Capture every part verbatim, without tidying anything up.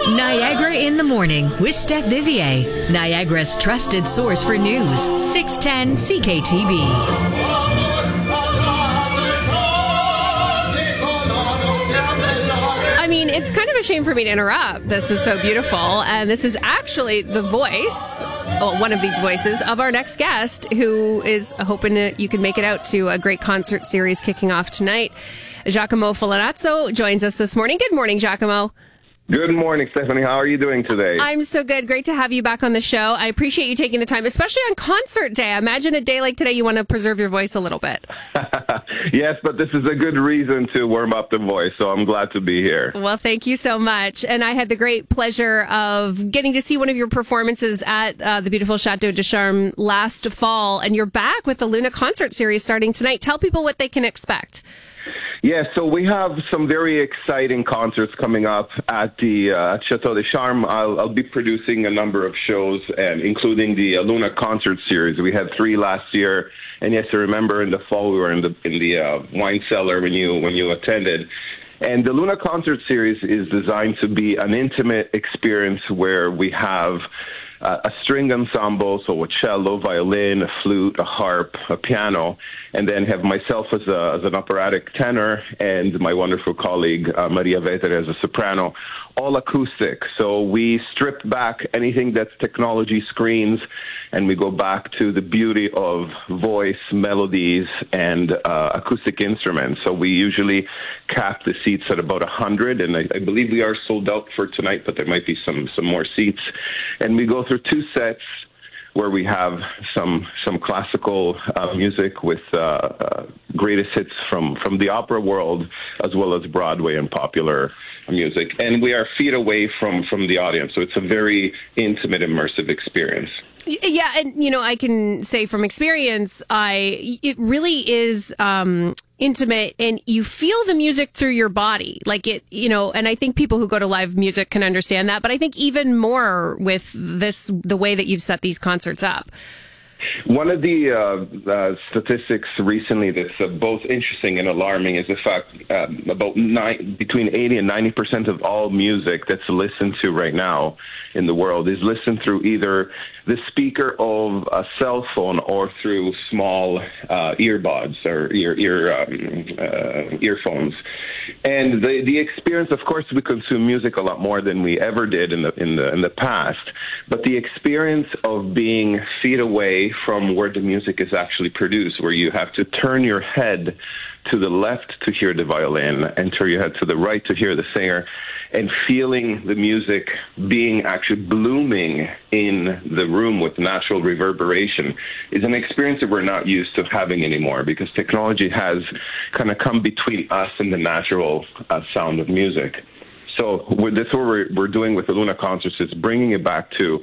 Niagara in the Morning with Steph Vivier, Niagara's trusted source for news, six ten C K T B. I mean, it's kind of a shame for me to interrupt. This is so beautiful. And this is actually the voice, oh, one of these voices, of our next guest, who is hoping that you can make it out to a great concert series kicking off tonight. Giacomo Folanazzo joins us this morning. Good morning, Giacomo. Good morning, Stephanie. How are you doing today? I'm so good. Great to have you back on the show. I appreciate you taking the time, especially on concert day. I imagine a day like today, you want to preserve your voice a little bit. Yes, but this is a good reason to warm up the voice, so I'm glad to be here. Well, thank you so much. And I had the great pleasure of getting to see one of your performances at uh, the beautiful Chateau de Charme last fall, and you're back with the Luna concert series starting tonight. Tell people what they can expect. Yeah, so we have some very exciting concerts coming up at the uh, Chateau de Charme. I'll, I'll be producing a number of shows, and including the uh, Luna concert series. We had three last year, and yes, I remember in the fall we were in the in the uh, wine cellar when you when you attended. And the Luna concert series is designed to be an intimate experience where we have Uh, a string ensemble, so a cello, violin, a flute, a harp, a piano, and then have myself as, a, as an operatic tenor and my wonderful colleague, uh, Maria Vetere, as a soprano, all acoustic. So we strip back anything that's technology screens, and we go back to the beauty of voice, melodies, and uh, acoustic instruments. So we usually cap the seats at about one hundred, and I, I believe we are sold out for tonight, but there might be some, some more seats. And we go through two sets where we have some some classical uh, music with uh, uh, greatest hits from, from the opera world, as well as Broadway and popular music. And we are feet away from, from the audience, so it's a very intimate, immersive experience. Yeah, and, you know, I can say from experience, I it really is um, intimate, and you feel the music through your body. Like it, you know, and I think people who go to live music can understand that, but I think even more with this, the way that you've set these concerts up. One of the uh, uh, statistics recently that's uh, both interesting and alarming is the fact um, about nine, between eighty and ninety percent of all music that's listened to right now in the world is listened through either the speaker of a cell phone or through small uh, earbuds or ear, ear um, uh, earphones. And the the experience, of course, we consume music a lot more than we ever did in the in the in the past. But the experience of being feet away from where the music is actually produced, where you have to turn your head to the left to hear the violin and turn your head to the right to hear the singer, and feeling the music being actually blooming in the room with natural reverberation is an experience that we're not used to having anymore, because technology has kind of come between us and the natural uh, sound of music. So with this, what we're, we're doing with the Luna concerts is bringing it back to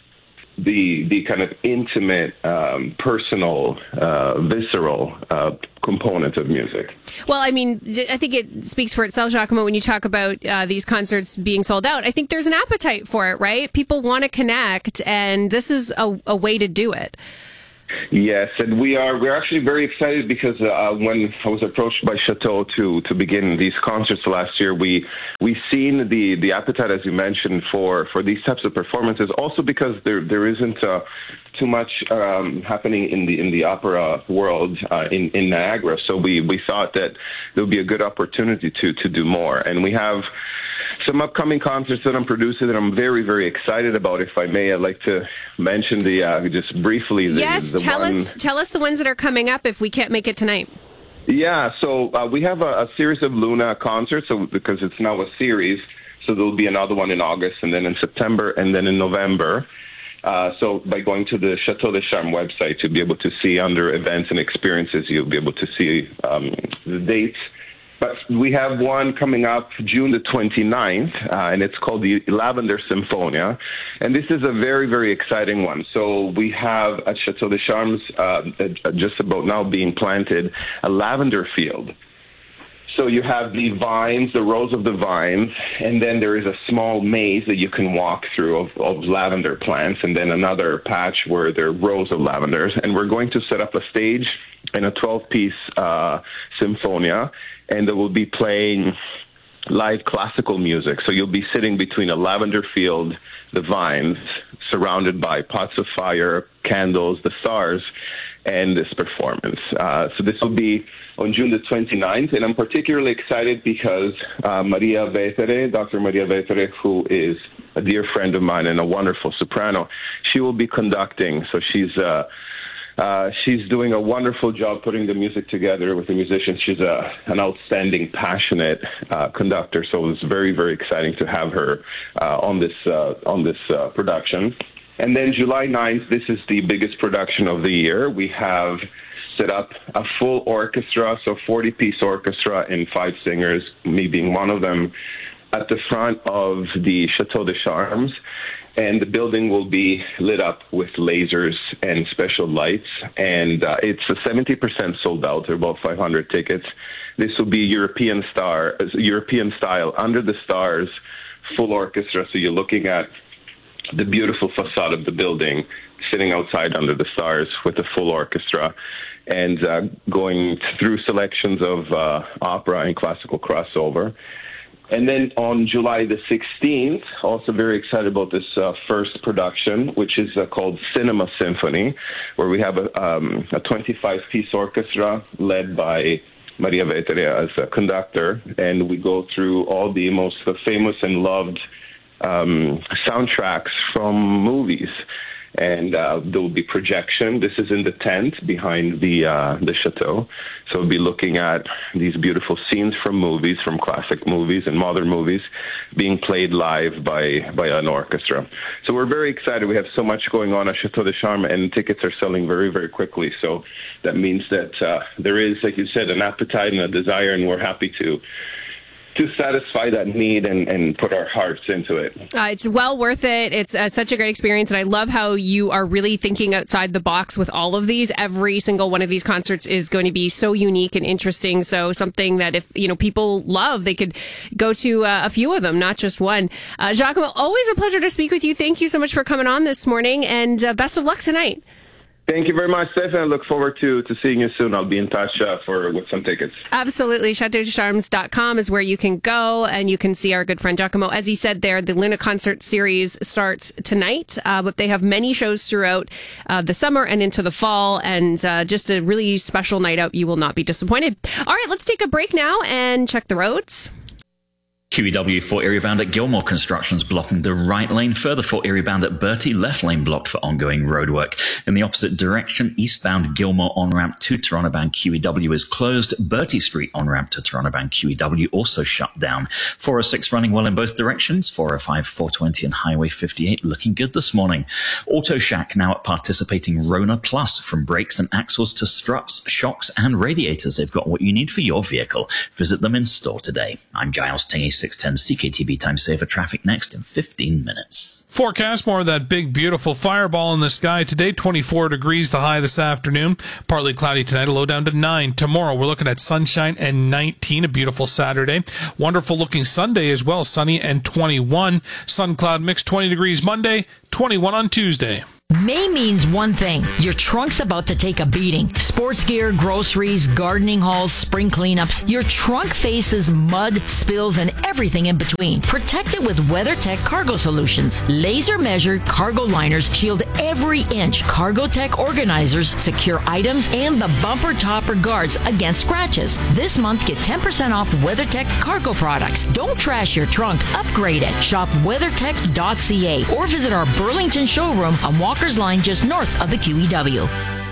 the the kind of intimate, um, personal, uh, visceral uh, component of music. Well, I mean, I think it speaks for itself, Giacomo, when you talk about uh, these concerts being sold out. I think there's an appetite for it, right? People want to connect, and this is a, a way to do it. Yes, and we are we're actually very excited because uh, when I was approached by Chateau to to begin these concerts last year, we we seen the the appetite, as you mentioned, for for these types of performances. Also because there there isn't uh, too much um, happening in the in the opera world uh, in in Niagara, so we we thought that there would be a good opportunity to to do more, and we have some upcoming concerts that I'm producing that I'm very, very excited about. If I may, I'd like to mention the uh, just briefly. The, yes, the tell one. us tell us the ones that are coming up if we can't make it tonight. Yeah, so uh, we have a, a series of Luna concerts, so because it's now a series, so there'll be another one in August, and then in September, and then in November. Uh, so by going to the Chateau de Charme website, you'll be able to see under events and experiences, you'll be able to see um, the dates. But we have one coming up June the twenty-ninth, uh, and it's called the Lavender Symphonia. And this is a very, very exciting one. So we have at Chateau de Charme's, uh, just about now being planted, a lavender field. So you have the vines, the rows of the vines, and then there is a small maze that you can walk through of, of lavender plants, and then another patch where there are rows of lavenders. And we're going to set up a stage in a twelve-piece uh, symphonia, and they will be playing live classical music. So you'll be sitting between a lavender field, the vines, surrounded by pots of fire, candles, the stars, and this performance. Uh, so this will be on June the twenty-ninth, and I'm particularly excited because uh, Maria Vetere, Doctor Maria Vetere, who is a dear friend of mine and a wonderful soprano, she will be conducting. So she's uh, uh, she's doing a wonderful job putting the music together with the musicians. She's a, an outstanding, passionate uh, conductor. So it was very, very exciting to have her uh, on this uh, on this uh, production. And then July ninth, this is the biggest production of the year. We have set up a full orchestra, so forty-piece orchestra and five singers, me being one of them, at the front of the Chateau de Charmes. And the building will be lit up with lasers and special lights. And uh, it's a seventy percent sold out. There are about five hundred tickets. This will be European star, European style, under the stars, full orchestra. So you're looking at the beautiful facade of the building, sitting outside under the stars with a full orchestra, and uh, going through selections of uh, opera and classical crossover. And then on July the sixteenth, also very excited about this uh, first production, which is uh, called Cinema Symphony, where we have a, um, a twenty-five-piece orchestra led by Maria Vetere as a conductor, and we go through all the most famous and loved um, soundtracks from movies. And uh, there will be projection. This is in the tent behind the uh, the chateau. So we'll be looking at these beautiful scenes from movies, from classic movies and modern movies, being played live by, by an orchestra. So we're very excited. We have so much going on at Chateau de Charmes, and tickets are selling very, very quickly. So that means that uh, there is, like you said, an appetite and a desire, and we're happy to to satisfy that need and, and put our hearts into it. Uh, it's well worth it. It's uh, such a great experience. And I love how you are really thinking outside the box with all of these. Every single one of these concerts is going to be so unique and interesting. So something that if, you know, people love, they could go to uh, a few of them, not just one. Uh, Giacomo, always a pleasure to speak with you. Thank you so much for coming on this morning, and uh, best of luck tonight. Thank you very much, Steph, and I look forward to, to seeing you soon. I'll be in touch uh, for with some tickets. Absolutely. chateau de charmes dot com is where you can go, and you can see our good friend Giacomo. As he said there, the Luna Concert Series starts tonight, uh, but they have many shows throughout uh, the summer and into the fall, and uh, just a really special night out. You will not be disappointed. All right, let's take a break now and check the roads. Q E W for Erie bound at Gilmore Constructions blocking the right lane. Further for Erie bound at Bertie, left lane blocked for ongoing roadwork. In the opposite direction, eastbound Gilmore on-ramp to Toronto bound Q E W is closed. Bertie Street on-ramp to Toronto bound Q E W also shut down. four oh six running well in both directions. four oh five, four twenty and Highway fifty-eight looking good this morning. Auto Shack now at participating Rona Plus. From brakes and axles to struts, shocks and radiators, they've got what you need for your vehicle. Visit them in store today. I'm Giles Tingy, six ten C K T B Time Saver. Traffic next in fifteen minutes. Forecast more of that big, beautiful fireball in the sky today. twenty-four degrees the high this afternoon. Partly cloudy tonight, a low down to nine. Tomorrow we're looking at sunshine and nineteen, a beautiful Saturday. Wonderful looking Sunday as well, sunny and twenty-one. Sun cloud mix, twenty degrees Monday, twenty-one on Tuesday. May means one thing. Your trunk's about to take a beating. Sports gear, groceries, gardening hauls, spring cleanups. Your trunk faces mud, spills, and everything in between. Protect it with WeatherTech Cargo Solutions. Laser-measured cargo liners shield every inch. CargoTech organizers secure items and the bumper topper guards against scratches. This month, get ten percent off WeatherTech cargo products. Don't trash your trunk. Upgrade it. Shop weathertech dot c a or visit our Burlington showroom on Walker's Line just north of the Q E W.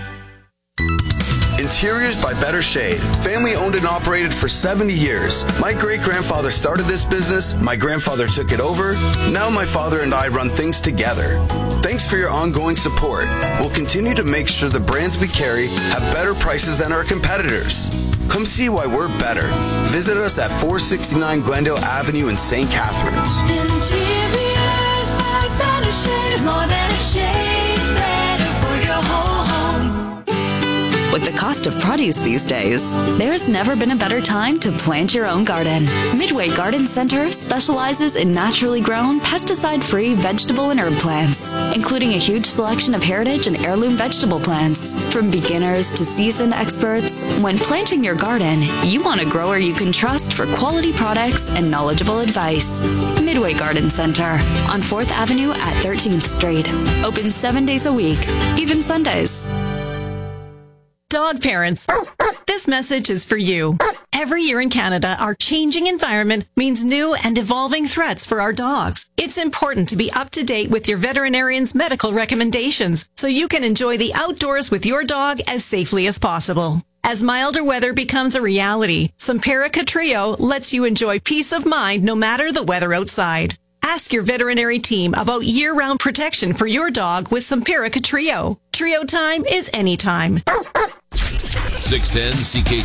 Interiors by Better Shade. Family owned and operated for seventy years. My great-grandfather started this business. My grandfather took it over. Now my father and I run things together. Thanks for your ongoing support. We'll continue to make sure the brands we carry have better prices than our competitors. Come see why we're better. Visit us at four sixty-nine Glendale Avenue in Saint Catharines. Interiors by Better Shade. More than a shade, better for your whole home. With the cost of produce these days, there's never been a better time to plant your own garden. Midway Garden Center specializes in naturally grown, pesticide-free vegetable and herb plants, including a huge selection of heritage and heirloom vegetable plants. From beginners to seasoned experts, when planting your garden, you want a grower you can trust for quality products and knowledgeable advice. Midway Garden Center on fourth Avenue at thirteenth Street. Open seven days a week, even Sundays. Dog parents, this message is for you. Every year in Canada, our changing environment means new and evolving threats for our dogs. It's important to be up to date with your veterinarian's medical recommendations so you can enjoy the outdoors with your dog as safely as possible. As milder weather becomes a reality, Simparica Trio lets you enjoy peace of mind no matter the weather outside. Ask your veterinary team about year-round protection for your dog with Simparica Trio. Trio time is anytime. six ten C K